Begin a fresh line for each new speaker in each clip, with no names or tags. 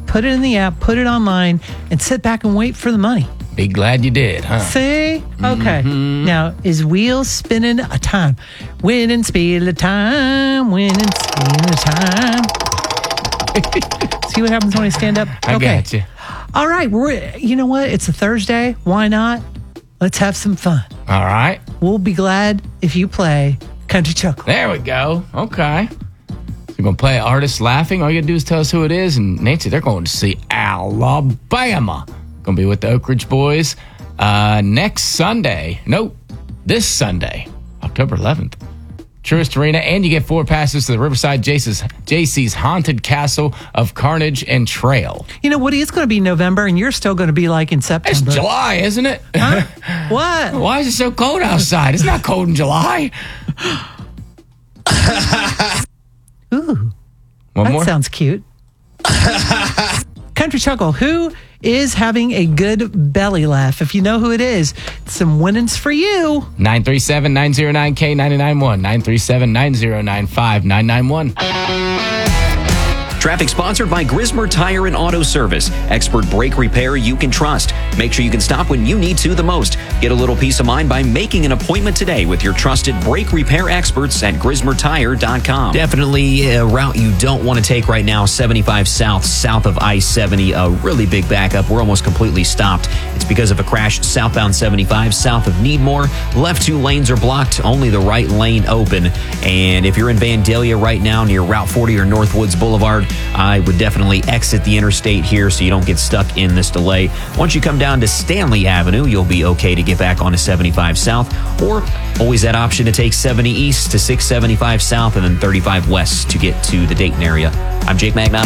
put it in the app, put it online, and sit back and wait for the money.
Be glad you did, huh?
See? Okay.
Mm-hmm.
Now, is wheels spinning a time? Winning speed of time. Winning speed of time. See what happens when I stand up?
I got you.
All right. You know what? It's a Thursday. Why not? Let's have some fun.
All right.
We'll be glad if you play Country Chuckle.
There we go. Okay. So we're going to play Artists Laughing. All you got to do is tell us who it is. And Nancy, they're going to see Alabama. Going to be with the Oak Ridge Boys next Sunday. No, this Sunday, October 11th. Truist Arena, and you get 4 passes to the Riverside JC's Haunted Castle of Carnage and Trail.
You know, Woody, it's going to be November, and you're still going to be like in September.
It's July, isn't it?
Huh? What?
Why is it so cold outside? It's not cold in July.
Ooh.
One more?
That sounds cute. Country Chuckle, who is having a good belly laugh? If you know who it is, some winnings for you.
937-909-K991. 937-9095-991.
Traffic sponsored by Grismer Tire and Auto Service. Expert brake repair you can trust. Make sure you can stop when you need to the most. Get a little peace of mind by making an appointment today with your trusted brake repair experts at GrismerTire.com. Definitely a route you don't want to take right now. 75 south of I-70. A really big backup. We're almost completely stopped. It's because of a crash southbound 75 south of Needmore. Left 2 lanes are blocked. Only the right lane open. And if you're in Vandalia right now near Route 40 or Northwoods Boulevard, I would definitely exit the interstate here so you don't get stuck in this delay. Once you come down to Stanley Avenue, you'll be okay to get back onto 75 South, or always that option to take 70 East to 675 South and then 35 West to get to the Dayton area. I'm Jake Magnotta.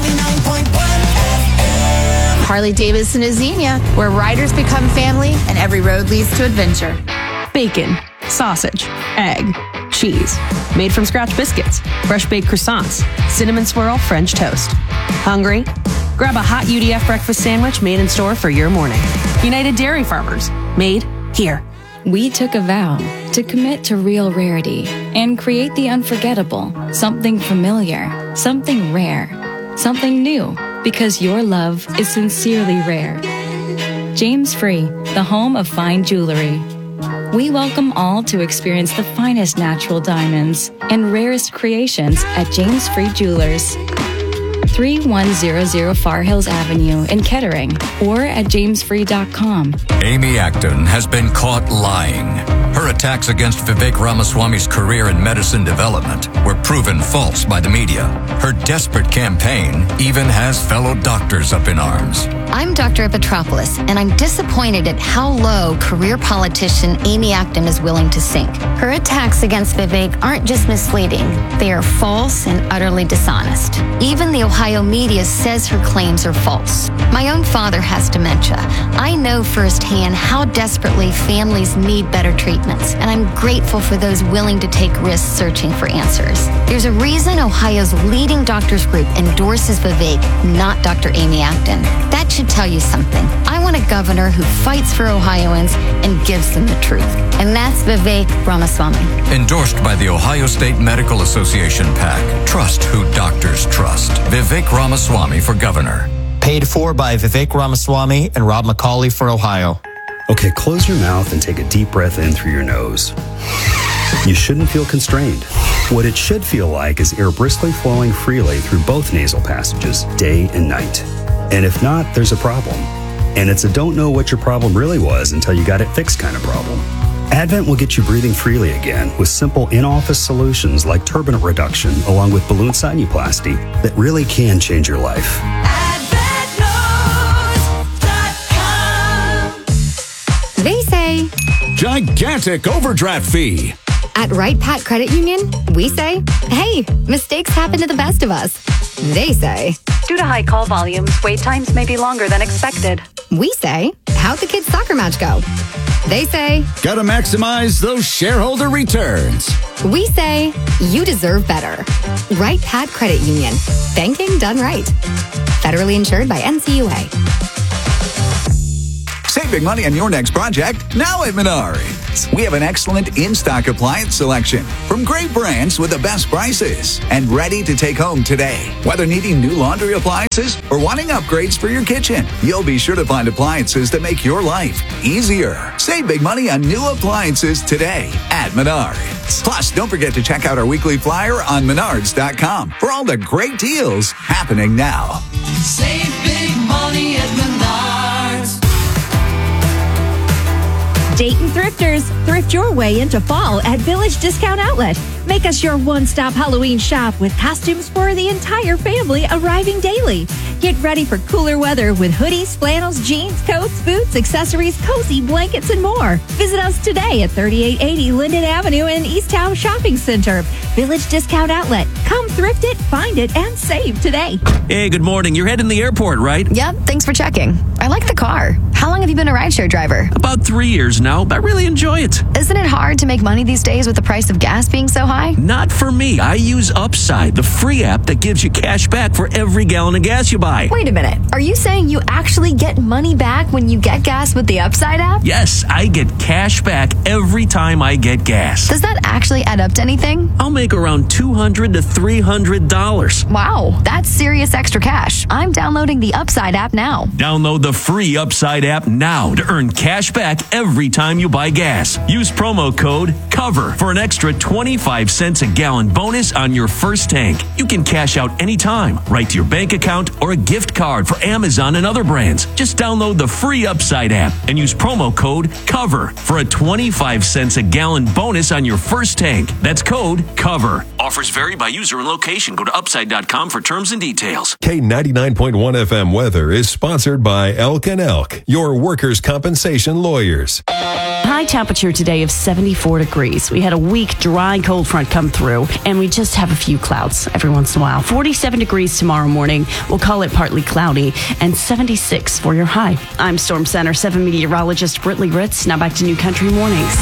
Harley Davidson of Xenia, where riders become family and every road leads to adventure.
Bacon, sausage, egg, cheese, made from scratch biscuits, fresh baked croissants, cinnamon swirl French toast. Hungry? Grab a hot UDF breakfast sandwich made in store for your morning. United Dairy Farmers, made here.
We took a vow to commit to real rarity and create the unforgettable, something familiar, something rare, something new, because your love is sincerely rare. James Free, the home of fine jewelry. We welcome all to experience the finest natural diamonds and rarest creations at James Free Jewelers. 3100 Far Hills Avenue in Kettering or at jamesfree.com.
Amy Acton has been caught lying. Her attacks against Vivek Ramaswamy's career in medicine development were proven false by the media. Her desperate campaign even has fellow doctors up in arms.
I'm Dr. Petropoulos, and I'm disappointed at how low career politician Amy Acton is willing to sink. Her attacks against Vivek aren't just misleading, they are false and utterly dishonest. Even the Ohio media says her claims are false. My own father has dementia. I know firsthand how desperately families need better treatments, and I'm grateful for those willing to take risks searching for answers. There's a reason Ohio's leading doctors group endorses Vivek, not Dr. Amy Acton. That should tell you something. I want a governor who fights for Ohioans and gives them the truth. And that's Vivek Ramaswamy.
Endorsed by the Ohio State Medical Association PAC. Trust who doctors trust. Vivek Ramaswamy for governor.
Paid for by Vivek Ramaswamy and Rob McCauley for Ohio.
Okay, close your mouth and take a deep breath in through your nose. You shouldn't feel constrained. What it should feel like is air briskly flowing freely through both nasal passages, day and night. And if not, there's a problem. And it's a don't know what your problem really was until you got it fixed kind of problem. Advent will get you breathing freely again with simple in-office solutions like turbinate reduction along with balloon sinuplasty that really can change your life.
They say
gigantic overdraft fee.
At Wright Pat Credit Union, we say, hey, mistakes happen to the best of us. They say,
due to high call volumes, wait times may be longer than expected.
We say, how'd the kids' soccer match go? They say,
gotta maximize those shareholder returns.
We say, you deserve better. Wright Pat Credit Union. Banking done right. Federally insured by NCUA.
Save big money on your next project now at Menards. We have an excellent in-stock appliance selection from great brands with the best prices and ready to take home today. Whether needing new laundry appliances or wanting upgrades for your kitchen, you'll be sure to find appliances that make your life easier. Save big money on new appliances today at Menards. Plus, don't forget to check out our weekly flyer on Menards.com for all the great deals happening now.
Save big money at Menards.
Dayton Thrifters, thrift your way into fall at Village Discount Outlet. Make us your one-stop Halloween shop with costumes for the entire family arriving daily. Get ready for cooler weather with hoodies, flannels, jeans, coats, boots, accessories, cozy blankets, and more. Visit us today at 3880 Linden Avenue in Easttown Shopping Center. Village Discount Outlet. Come thrift it, find it, and save today.
Hey, good morning. You're heading to the airport, right?
Yep, thanks for checking. I like the car. How long have you been a rideshare driver?
About 3 years now, but I really enjoy it.
Isn't it hard to make money these days with the price of gas being so high?
Not for me. I use Upside, the free app that gives you cash back for every gallon of gas you buy.
Wait a minute. Are you saying you actually get money back when you get gas with the Upside app?
Yes, I get cash back every time I get gas.
Does that actually add up to anything?
I'll make around $200 to $300.
Wow, that's serious extra cash. I'm downloading the Upside app now.
Download the free Upside app now to earn cash back every time you buy gas. Use promo code COVER for an extra 25 cents a gallon bonus on your first tank. You can cash out anytime, right to your bank account or a gift card for Amazon and other brands. Just download the free Upside app and use promo code COVER for a 25 cents a gallon bonus on your first tank. That's code COVER. Offers vary by user and location. Go to upside.com for terms and details.
K99.1 FM weather is sponsored by Elk & Elk, your workers' compensation lawyers.
High temperature today of 74 degrees. We had a weak, dry, cold front come through, and we just have a few clouds every once in a while. 47 degrees tomorrow morning. We'll call it partly cloudy, and 76 for your high. I'm Storm Center 7 meteorologist Brittany Ritz. Now back to New Country Mornings.